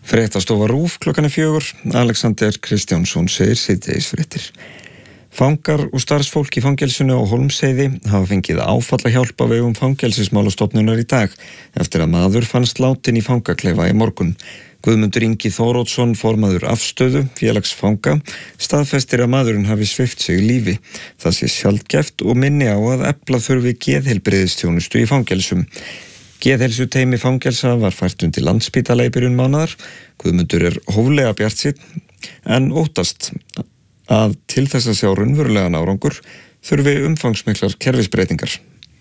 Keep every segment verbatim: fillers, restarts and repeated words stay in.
Fréttastofa RÚV klukkan er fjögur. Alexander Kristjánsson segir síðdegisfréttir. Fangar og starfsfólk í fangelsinu á Hólmsheiði hafa fengið áfallahjálp á vegum Fangelsismálastofnunar í dag eftir að maður fannst látinn í fangaklefa í morgun. Guðmundur Ingi Þórótsson, formaður Afstöðu, félagsfanga, staðfestir að maðurinn hafi svipt sig lífi. Það sé sjaldgæft og minni á að efla þurfi geðheilbrigðisþjónustu í fangelsum. Geðheilsuteymi fangelsa var fært undir Landspítala í byrjun mánaðar. Guðmundur er hóflega bjartsýnn en óttast að til þess að sjá raunverulegan árangur þurfi umfangsmiklar kerfisbreytingar.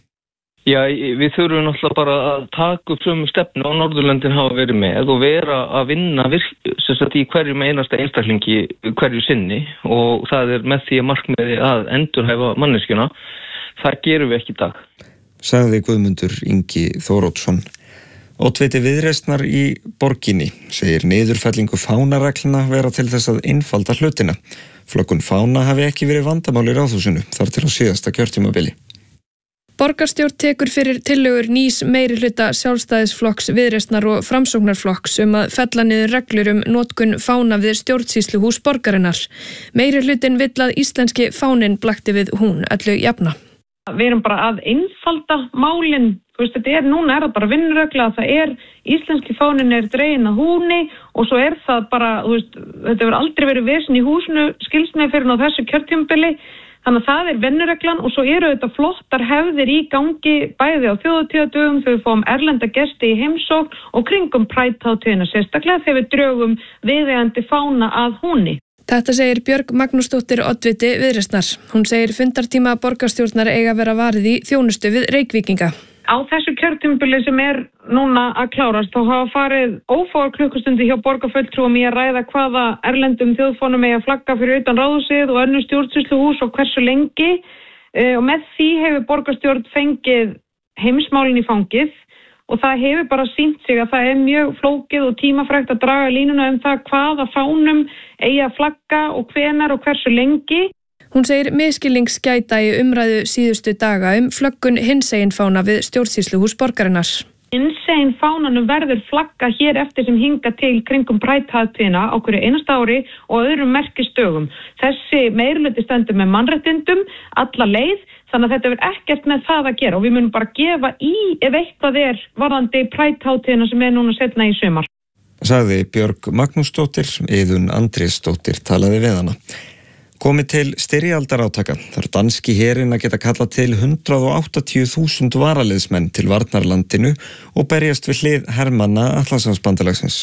Já, við þurfum náttúrulega bara að taka upp sömu stefnu á Norðurlöndin hafa verið með og vera að vinna virk, sem sagt, í hverjum einasta einstaklingi hverju sinni og það er með því að markmiði að endurhæfa manneskjuna. Það gerum við ekki í dag. Sagði Guðmundur Ingi Þórótsson. Oddviti Viðreisnar í borginni segir niðurfellingu fánareglna vera til þess að einfalda hlutina. Flokkun fána hafi ekki verið vandamál í Ráðhúsinu þar til á síðasta kjörtímabili. Borgarstjórn tekur fyrir tillögur nýs meirihluta Sjálfstæðisflokks, Viðreisnar og Framsóknarflokks um að fella niður reglur um notkun fána við stjórnsýsluhús borgarinnar. Meirihlutin vill að íslenski fáninn blakti við hún öllu jafna. Við erum bara að einfalda málin, þú veist, þetta er, núna er það bara vinnuregla, það er, íslenski fáninn er dreginn að húni og svo er það bara, þú veist, þetta hefur aldrei verið vesen í húsinu, skilsnei fyrir á þessu kjörtímabili, þannig að það er vinnureglan og svo eru þetta flottar hefðir í gangi bæði á þjóðhátíðardögum þegar við fáum erlenda gesti í heimsókn og kringum Pride-hátíðina sérstaklega þegar við drögum viðeigandi fána að húni. Þetta segir Björg Magnúsdóttir oddviti Viðreisnar. Hún segir fundartíma borgarstjórnar eiga að vera varið í þjónustu við Reykvíkinga. Á þessu kjörtímabili sem er núna að klárast þá hafa farið ófáar klukkustundi hjá borgarfulltrúum í að ræða hvaða erlendum þjóðfánum eiga að flagga fyrir utan ráðhúsið og önnur stjórnsýsluhús og hversu lengi og með því hefur borgarstjórn fengið heimsmálin í fangið og það hefur bara sýnt sig að það er mjög flókið og tímafrægt að draga línuna um það hvaða fánum eigi að flagga og hvenar og hversu lengi. Hún segir miskilningsgæta í umræðu síðustu daga um flöggun hinsegin fána við stjórnsýsluhús borgarinnar. Hinsegin fánanum verður flagga hér eftir sem hinga til kringum Pride-hátíðina á hverju einasta ári og öðrum merkisdögum. Þessi meirihluti stendur með mannréttindum alla leið, þannig að þetta verður ekkert með það að gera og við munum bara gefa í ef eitthvað er varðandi Pride-hátíðina sem er núna setna í sumar. Sagði Björg Magnúsdóttir, Iðunn Andrésdóttir talaði við hana. Komið til styrjaldarátaka þar danski herinn að geta kallað til hundrað og áttatíu þúsund varaliðsmenn til varnarlandinu og berjast við hlið hermanna Atlantshafsbandalagsins.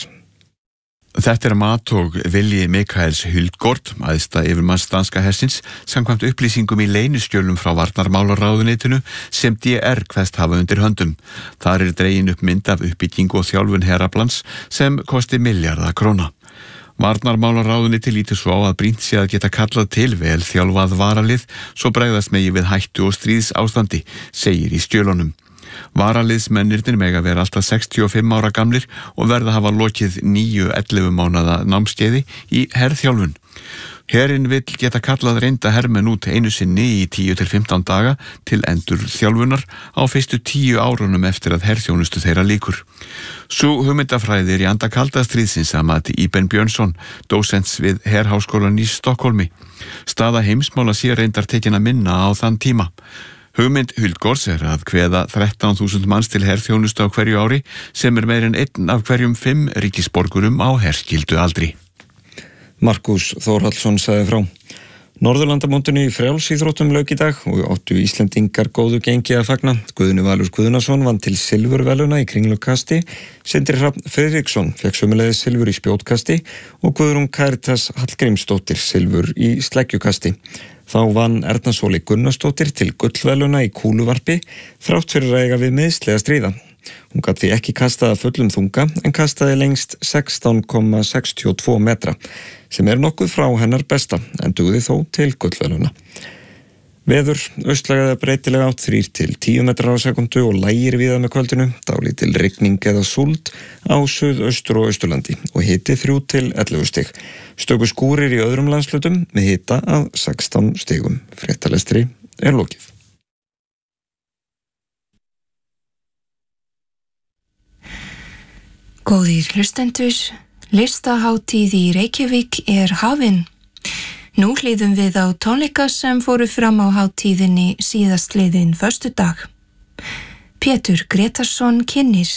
Þetta er mat og vilji Mikaels Huldgård, æðsta yfirmanns danska hersins, samkvæmt upplýsingum í leyniskjölum frá varnarmálaráðuneytinu sem D R kveðst hafa undir höndum. Þar er dregin upp mynd af uppbyggingu og þjálfun heraflans sem kosti milljarða króna. Varnarmálaráðuneyti lítur svo á að brýnt sé að geta kallað til vel þjálfað varalið svo bregðast megi við hættu og stríðs ástandi, segir í skjölunum. Varaliðsmennirnir mega vera alltaf sextíu og fimm ára gamlir og verða hafa lokið níu til ellefu mánaða námskeiði í herþjálfun. Herinn vill geta kallað reynda hermenn út einu sinni í tíu til fimmtán daga til endur þjálfunar á fyrstu tíu árunum eftir að herþjónustu þeirra líkur. Sú hugmyndafræði er í anda kalda stríðsins að mati Íben Björnsson, dósents við Herháskólan í Stokkólmi. Staða heimsmála sé reyndar tekin að minna á þann tíma. Hugmynd Huldgårds er að kveða þrettán þúsund manns til herþjónustu á hverju ári sem er meir en einn af hverjum fimm ríkisborgurum á herskildu aldri. Markus Þórhallsson sagði frá. Norðurlandamótinu í frjálsíþróttum lauk í dag og áttu Íslendingar góðu gengi að fagna. Guðni Valur Guðnason vann til silfurveluna í kringlukasti, Sindri Hrafn Friðriksson fékk sömuleiðis silfur í spjótkasti og Guðrún Karitas Hallgrímsdóttir silfur í sleggjukasti. Þá vann Erna Sóli Gunnarsdóttir til gullveluna í kúluvarpi þrátt fyrir að eiga við meiðsli að stríða. Hún gat því ekki kastað að fullum þunga en kastaði lengst sextán komma sextíu og tvo metra sem er nokkuð frá hennar besta en dugði þó til gullveluna. Veður, austlæg eða breytileg átt þrír til tíu metrar á sekundu og lægir víða með kvöldinu, dálítil rigning eða súld á suðaustur og austurlandi og hiti þrjú til ellefu stig. Stöku skúrir í öðrum landshlutum með hita að sextán stigum. Fréttalestri er lokið. Góðir hlustendur, Listahátíð í Reykjavík er hafin. Nú hlýðum við á tónleika sem fóru fram á hátíðinni síðastliðinn föstudag. Pétur Gretarsson kynnir.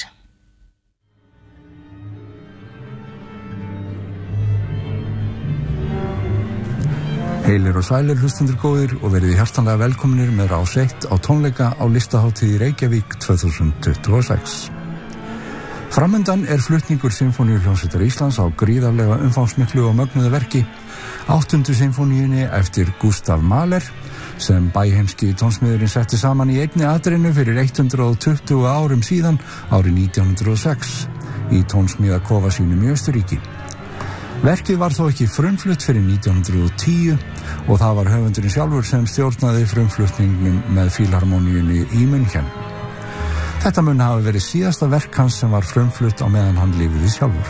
Heilir og sælir hlustendur góðir og verið hjartanlega velkominir með Rás eitt á tónleika á Listahátíð í Reykjavík tvö þúsund tuttugu og sex. Framundan er flutningur Sinfóníuhljómsveitar Íslands á gríðarlega umfangsmiklu og mögnuðu verki, áttundu sinfóníunni eftir Gustav Mahler, sem bæheimski tónsmiðurinn setti saman í einni atrinu fyrir hundrað og tuttugu árum síðan, árið nítján hundruð og sex, í tónsmiðakofa sínum í Austurríki. Verkið var þó ekki frumflutt fyrir nítján hundruð og tíu og það var höfundurinn sjálfur sem stjórnaði frumflutningnum með fílharmoníunni í München. Þetta mun hafa verið síðasta verk hans sem var frumflutt á meðan hann lifiði sjálfur.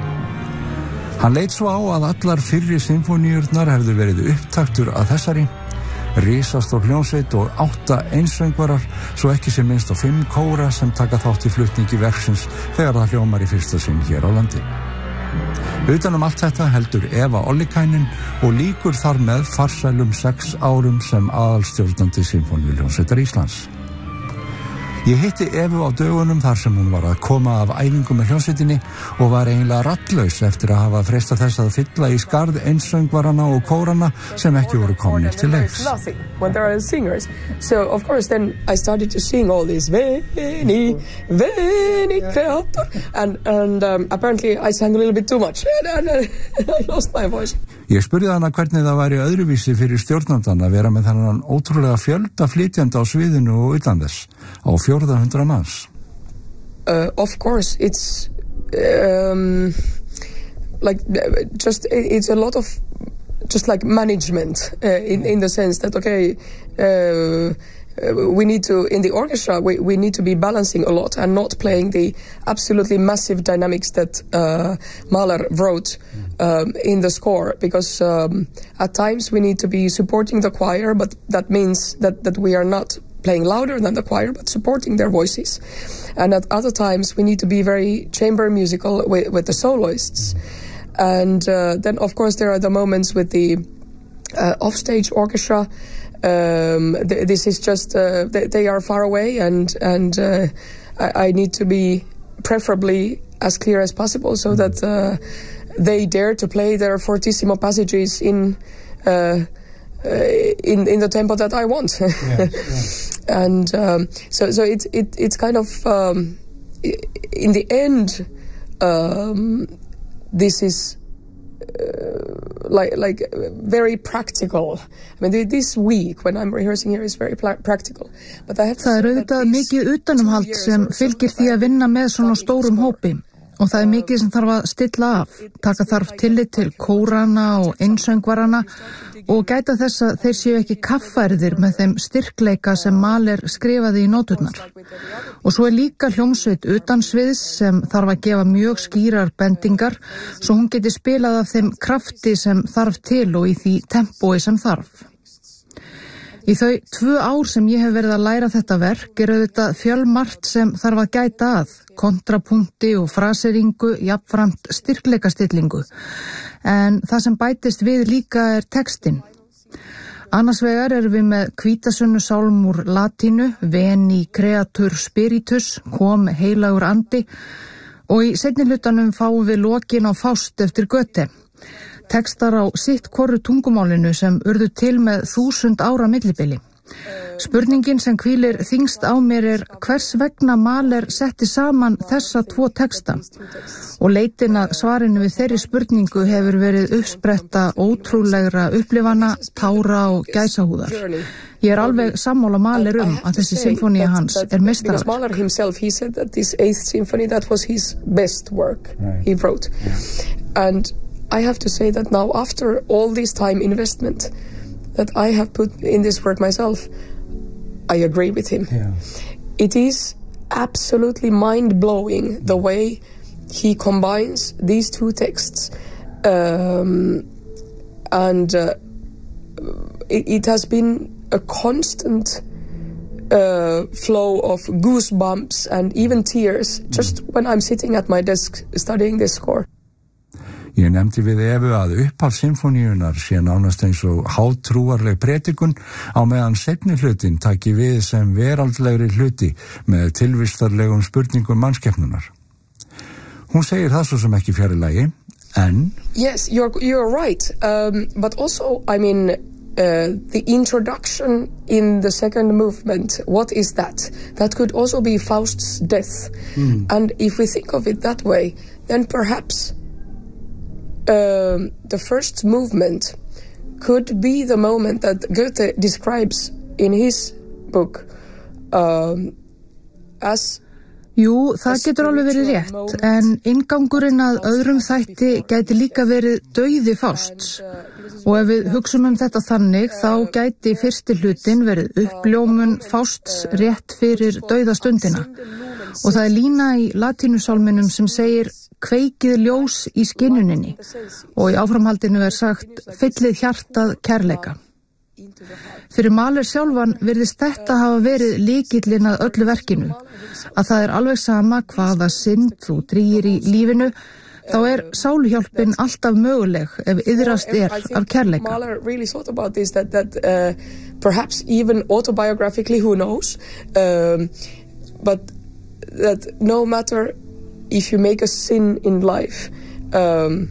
Hann leit svo á að allar fyrri sinfóníurnar hefðu verið upptaktur að þessari, risastór hljómsveit og átta einsöngvarar, svo ekki sem minnst á fimm kóra sem taka þátt í flutningi verksins þegar það hljómar í fyrsta sinn hér á landi. Utan um allt þetta heldur Eva Ollikainen og lýkur þar með farsælum sex árum sem aðalstjórnandi Sinfóníuhljómsveitar Íslands. Ég hitti Evu á dögunum þar sem hún var að koma af æfingu með hljómsveitinni og var eiginlega raddlaus eftir að hafa freistað þess að fylla í skarð einsöngvarana og kórana sem ekki voru komnir til leiks. When there are singers. So of course then I started to sing all these Veni, Veni Creator and, and um, apparently I sang a little bit too much and, and, and I lost my voice. Ég spurði hana hvernig það væri öðruvísi fyrir stjórnandan að vera með þennan ótrúlega fjölda flytjanda á sviðinu og utan þess, á fjórða hundruð manns. Uh, of course, it's um, like just it's a lot of just like management uh, in in the sense that okay. Uh, Uh, we need to, in the orchestra, we, we need to be balancing a lot and not playing the absolutely massive dynamics that uh, Mahler wrote um, in the score, because um, at times we need to be supporting the choir, but that means that, that we are not playing louder than the choir, but supporting their voices. And at other times we need to be very chamber musical with, with the soloists. And uh, then, of course, there are the moments with the uh, offstage orchestra. Um, th- this is just uh, they, they are far away, and and uh, I, I need to be preferably as clear as possible so that uh, they dare to play their fortissimo passages in uh, uh, in in the tempo that I want. Yes, yes. And um, so so it's it, it's kind of um, in the end um, this is. Uh, like like uh, very practical. I mean this week when I'm rehearsing here is very pla- practical. But I have to Það er auðvitað mikið utanumhald sem fylgir því að vinna með svona stórum hópi og það er mikið sem þarf að stilla af. Taka þarf tillit til kórana og einsöngvarana og gæta þess að þeir séu ekki kaffærðir með þeim styrkleika sem Mahler skrifaði í nóturnar. Og svo er líka hljómsveit utan sviðs sem þarf að gefa mjög skýrar bendingar svo hún geti spilað af þeim krafti sem þarf til og í því tempói sem þarf. Í þau tvö ár sem ég hef verið að læra þetta verk er auðvitað fjölmargt sem þarf að gæta að, kontrapunkti og fraseringu, jafnframt styrkleikastillingu. En það sem bætist við líka er textin. Annars vegar erum við með hvítasunnu sálm úr latínu, Veni Creator Spiritus, kom heilagur andi, og í seinni hlutanum fáum við lokin á Faust eftir Goethe. Tekstar á sitt hvoru tungumálinu sem urðu til með þúsund ára millibili. Spurningin sem hvílir þyngst á mér er hvers vegna Mahler setti saman þessa tvo teksta og leitin að svarinu við þeirri spurningu hefur verið uppspretta ótrúlegra upplifana, tára og gæsahúðar. Ég er alveg sammála Mahler um að þessi symfónía hans er meistaraverk. Mahler himself, he said that this eighth symphony, that was his best work he wrote. And I have to say that now, after all this time investment that I have put in this work myself, I agree with him. Yeah. It is absolutely mind-blowing the way he combines these two texts. Um, and uh, it, it has been a constant uh, flow of goosebumps and even tears just when I'm sitting at my desk studying this score. Ég nefndi við Evu að upphaf symfóníunar sé nánast eins og hátrúarleg predikun á meðan seinni hlutin taki við sem veraldlegri hluti með tilvistarlegum spurningum mannskepnunar. Hún segir það svo sem ekki fjarri lagi, en... Yes, you're, you're right, um, but also, I mean, uh, the introduction in the second movement, what is that? That could also be Faust's death. Mm. And if we think of it that way, then perhaps... Um, the first movement could be the moment that Goethe describes in his book um, as Jú, það getur alveg verið rétt, en inngangurinn að öðrum þætti gæti líka verið dauði Fausts. Og ef við hugsum um þetta þannig, þá gæti fyrsti hlutin verið uppljómun Fausts rétt fyrir dauðastundina. Og það er lína í latínusálminum sem segir kveikið ljós í skynjuninni og í áframhaldinu er sagt fyllið hjartað kærleika. Fyrir Mahler sjálfan virðist þetta hafa verið lykillinn að öllu verkinu, að það er alveg sama hvaða synd þú drýgir í lífinu, þá er sáluhjálpin alltaf möguleg ef iðrast er af kærleika. Mahler really thought about this, that, that uh, perhaps even autobiographically, who knows, um, but that no matter if you make a sin in life, um,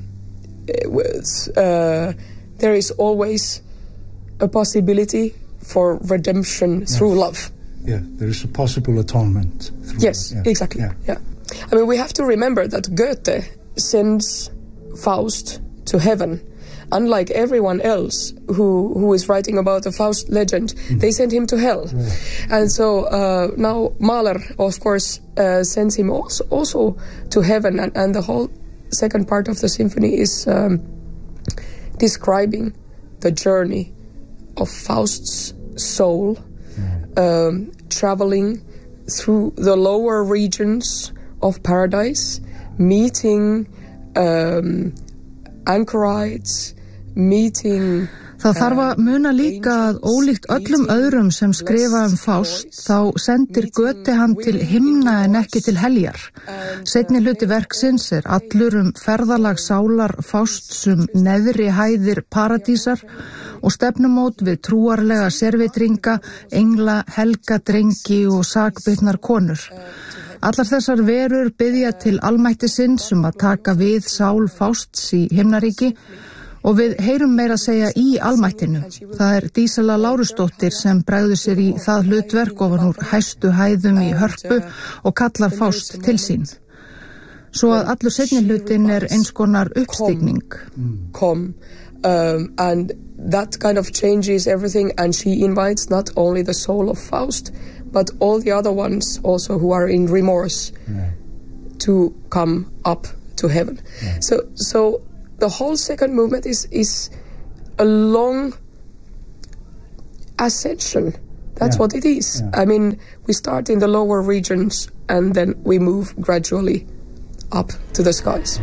uh, there is always a possibility for redemption yes. through love. Yeah, there is a possible atonement. Through yes, yeah. exactly. Yeah. yeah. I mean, we have to remember that Goethe sends Faust to heaven. Unlike everyone else who, who is writing about the Faust legend, mm. they send him to hell. Right. And so uh, now Mahler, of course, uh, sends him also, also to heaven. And, and the whole second part of the symphony is um, describing the journey of Faust's soul, mm. um, traveling through the lower regions of paradise, meeting um, anchorites, meeting Það þarf að muna líka að ólíkt öllum öðrum sem skrifa um Faust þá sendir Goethe hann til himna en ekki til heljar. Seinni hluti verksins er allur um ferðalag sálar Fausts um neðri hæðir paradísar og stefnumót við trúarlega sérvitringa, engla, helga, drengi og sakbitnar konur. Allar þessar verur biðja til almættisins um að taka við sál Fausts í himnaríki og við heyrum meira að segja í almættinu. Það er Dísela Lárusdóttir sem bregður sér í það hlutverk ofan úr hæstu hæðum í Hörpu og kallar Faust til sín. Svo að allur seinni hlutin er eins konar uppstigning. Come, um, and that kind of changes everything, and she invites not only the soul of Faust, but all the other ones also who are in remorse yeah. to come up to heaven. Yeah. So, so the whole second movement is is a long ascension. That's yeah. what it is. Yeah. I mean, we start in the lower regions and then we move gradually up to the skies.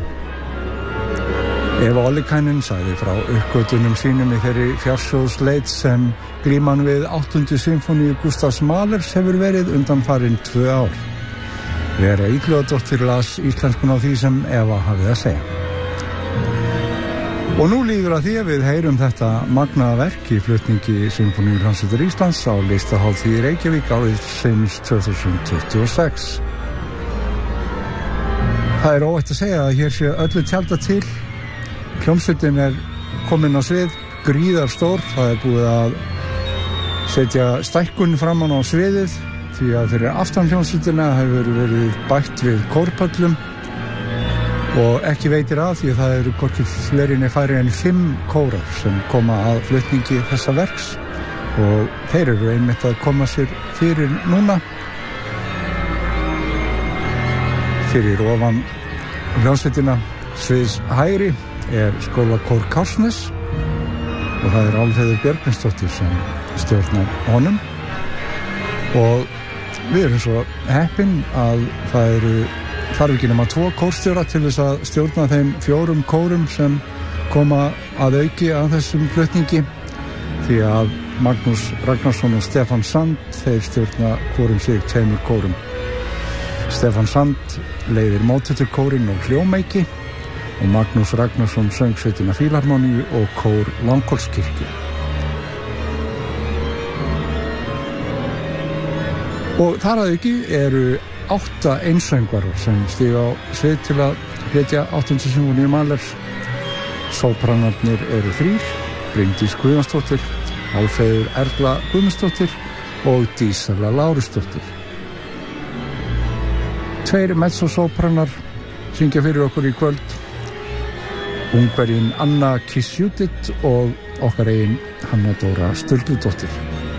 Eva Ollikainen sagði frá uppgötunum sínum í þeirri fjársjóðsleit sem glíman við áttundu symfóníu Gustavs Mahlers hefur verið undanfarin tvö ár. Vera Illugadóttir las íslenskun á því sem Eva hafði að segja. Og nú líður að því að við heyrum þetta magnaða verk í flutningi Sinfóníuhljómsveitar Íslands á Listahátíð í Reykjavík árið sinns tvö þúsund tuttugu og sex. Það er óvægt að segja að hér sé öllu tjaldað til. Hljómsveitin er komin á svið, gríðarstór. Það er búið að setja stækkun framan á sviðið því að fyrir aftan hljómsveitina hefur verið bætt við kórpöllum. Og ekki veitir að því að það eru hvorki fleiri færri en fimm kórar sem koma að flutningi þessa verks og þeir eru einmitt að koma sér fyrir núna. Fyrir ofan hljómsveitina sviðs hægri er skólakór Kársnes og það er Álfheiður Björgvinsdóttir sem stjórnar honum og við erum svo heppin að það eru þarf ekki nema tvo kórstjóra til þess að stjórna þeim fjórum kórum sem koma að auki að þessum flutningi því að Magnús Ragnarsson og Stefán Sand þeir stjórna hvorum sig tveimur kórum. Stefán Sand leiðir móttötukórin og hljómeiki og Magnús Ragnarsson söngsveitina Fílharmoníu og kór Langholtskirkju. Og þar að auki eru átta einsöngvarar sem stíga á svið til að flytja áttundu sinfóníu Mahlers. Sópranarnir eru þrír, Bryndís Guðjónsdóttir, Álfheiður Erla Guðmundsdóttir og Dísela Lárusdóttir. Tveir mezzosópranar syngja fyrir okkur í kvöld, Ungverjinn Anna Kisjudit og okkar eigin Hanna Dóra Sturludóttir.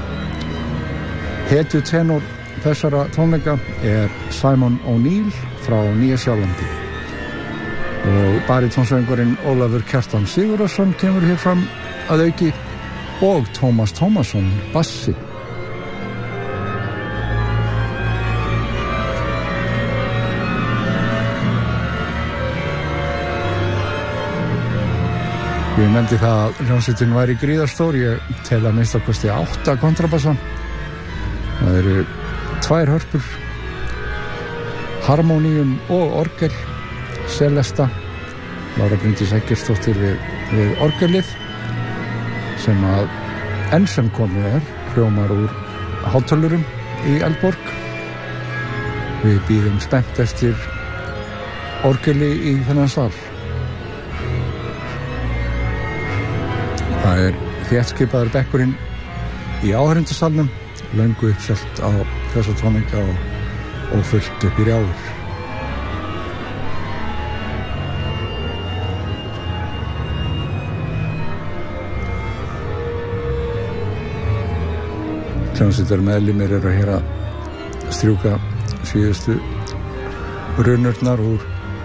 Hetju tenor þessara tónleika er Simon O'Neill frá Nýja-Sjálandi og baritónsöngurinn Ólafur Kjartan Sigurðarsson kemur hér fram að auki og Tómas Tómasson bassi. Ég nefndi það að hljómsveitin væri gríðarstór, ég tel að minnst að kosti átta kontrabassa. Það eru tvær hörpur, harmóníum og orgel, Celesta, Lára Bryndís Eggertsdóttir við, við orgelið sem að enn sem komið er hljómar úr hátölurum í Eldborg. Við bíðum spennt eftir orgeli í þennan sal. Það er þéttskipaður bekkurinn í áhorfendasalnum, löngu uppselt á þessa tónleika og, og fullt upp í rjáður. Hljómsveitar meðlimir eru hér að strjúka síðustu runurnar úr,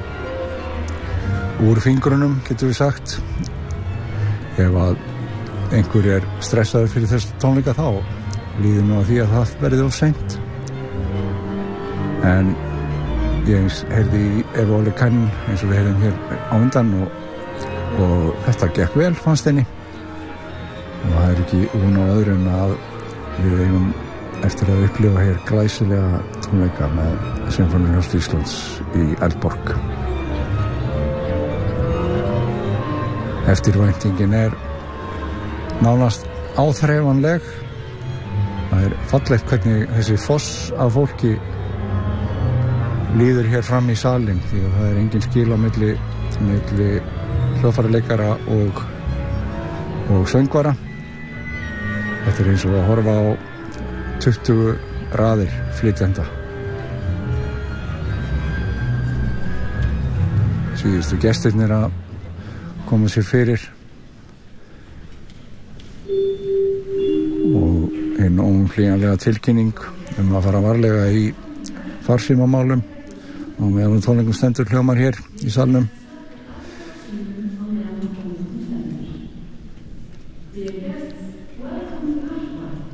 úr fingrunum, getur við sagt. Ef að einhver er stressaður fyrir þessu tónleika þá líður nú að því að það verði of seint. En ég heyrði í Evu Óli Kann eins og við heyrðum hér á undan og, og þetta gekk vel, fannst henni. Og það er ekki hún á öðru en að við eigum eftir að upplifa hér glæsilega tónleika með Sinfóníuhljómsveit Íslands í Eldborg. Eftirvæntingin er nánast áþreifanleg. Það er fallegt hvernig þessi foss af fólki líður hér fram í salinn því að það er engin skil á milli, milli hljóðfæraleikara og, og söngvara. Þetta er eins og að horfa á tuttugu raðir flytjenda. Síðustu gestirnir að koma sér fyrir og einn óumflýjanlega tilkynning um að fara varlega í farsímamálum og meðan tónleikum stendur hljómar hér í salnum.